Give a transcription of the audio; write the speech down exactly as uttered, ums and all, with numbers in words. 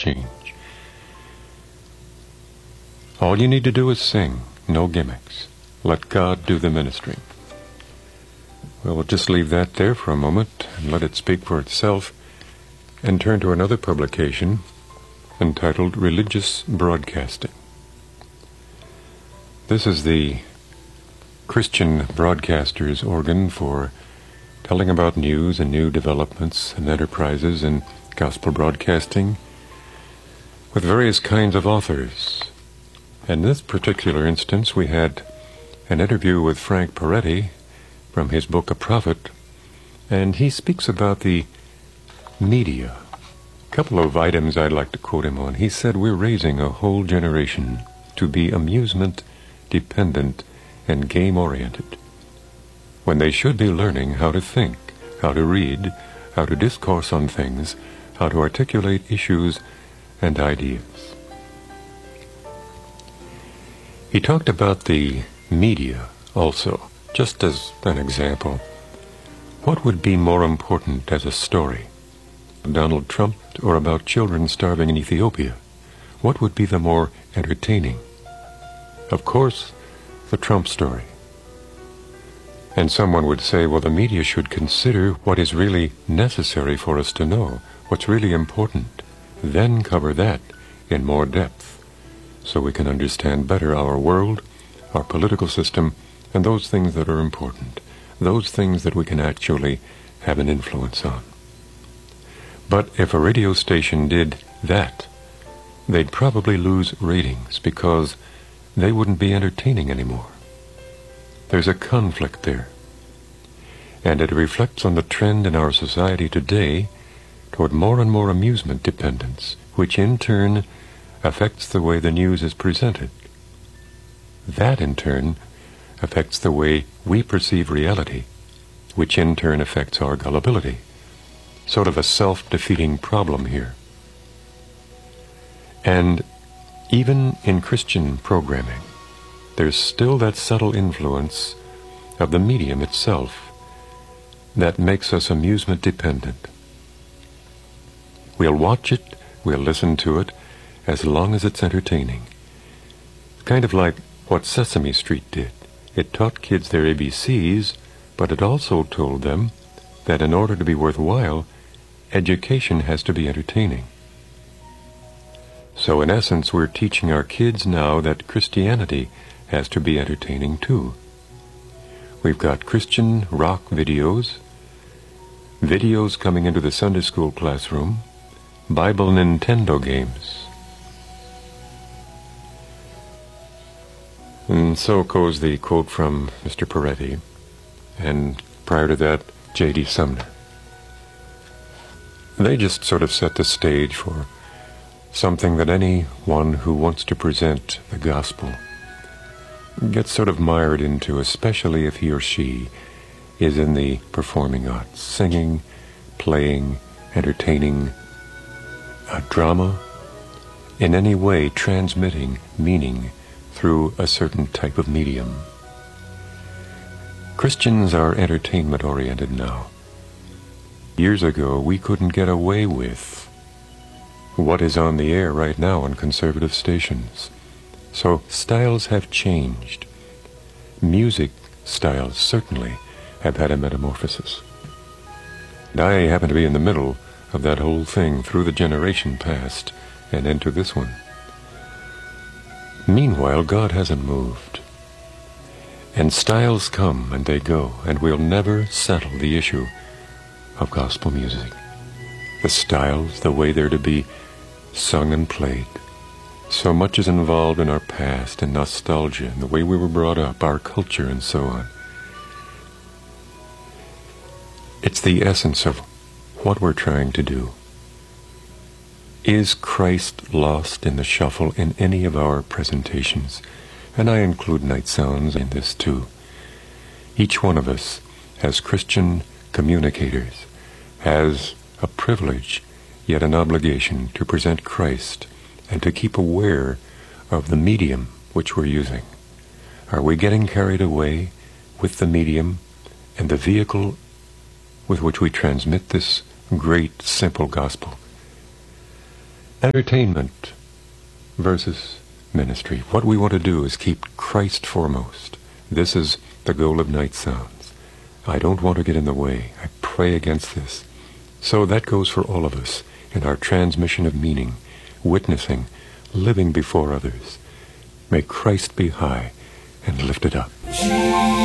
change. All you need to do is sing, no gimmicks. Let God do the ministering. Well, we'll just leave that there for a moment and let it speak for itself and turn to another publication entitled Religious Broadcasting. This is the Christian broadcaster's organ for telling about news and new developments and enterprises in gospel broadcasting with various kinds of authors. In this particular instance, we had an interview with Frank Peretti from his book A Prophet, and he speaks about the media. A couple of items I'd like to quote him on. He said, "We're raising a whole generation to be amusement-dependent and game-oriented, when they should be learning how to think, how to read, how to discourse on things, how to articulate issues and ideas." He talked about the media also, just as an example. What would be more important as a story? Donald Trump or about children starving in Ethiopia? What would be the more entertaining? Of course, the Trump story. And someone would say, well, the media should consider what is really necessary for us to know, what's really important, then cover that in more depth, so we can understand better our world, our political system, and those things that are important, those things that we can actually have an influence on. But if a radio station did that, they'd probably lose ratings because they wouldn't be entertaining anymore. There's a conflict there, and it reflects on the trend in our society today toward more and more amusement dependence, which in turn affects the way the news is presented. That in turn affects the way we perceive reality, which in turn affects our gullibility. Sort of a self-defeating problem here. And even in Christian programming, there's still that subtle influence of the medium itself that makes us amusement dependent. We'll watch it, we'll listen to it, as long as it's entertaining. Kind of like what Sesame Street did. It taught kids their A B Cs, but it also told them that in order to be worthwhile, education has to be entertaining. So in essence, we're teaching our kids now that Christianity has to be entertaining too. We've got Christian rock videos, videos coming into the Sunday school classroom, Bible Nintendo games. And so goes the quote from Mister Peretti, and prior to that, J D Sumner. They just sort of set the stage for something that anyone who wants to present the gospel gets sort of mired into, especially if he or she is in the performing arts, singing, playing, entertaining, a drama, in any way transmitting meaning through a certain type of medium. Christians are entertainment-oriented now. Years ago, we couldn't get away with what is on the air right now on conservative stations. So styles have changed. Music styles certainly have had a metamorphosis. And I happen to be in the middle of that whole thing through the generation past and into this one. Meanwhile, God hasn't moved. And styles come and they go, and we'll never settle the issue of gospel music. The styles, the way they're to be sung and played. So much is involved in our past and nostalgia and the way we were brought up, our culture and so on. It's the essence of what we're trying to do. Is Christ lost in the shuffle in any of our presentations? And I include Night Sounds in this too. Each one of us, as Christian communicators, has a privilege, yet an obligation to present Christ and to keep aware of the medium which we're using. Are we getting carried away with the medium and the vehicle with which we transmit this great, simple gospel? Entertainment versus ministry. What we want to do is keep Christ foremost. This is the goal of Night Sounds. I don't want to get in the way. I pray against this. So that goes for all of us in our transmission of meaning, witnessing, living before others. May Christ be high and lifted up.